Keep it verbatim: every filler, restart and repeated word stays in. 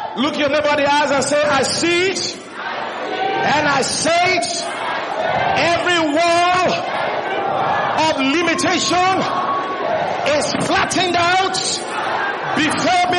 Look your neighbor in the eyes and say, I see it. And I say it. Every wall of limitation is flattened out before